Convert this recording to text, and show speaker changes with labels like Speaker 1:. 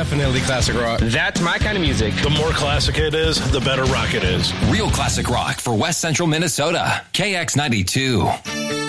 Speaker 1: Definitely classic rock.
Speaker 2: That's my kind of music.
Speaker 3: The more classic it is, the better rock it is.
Speaker 4: Real classic rock for West Central Minnesota. KX92.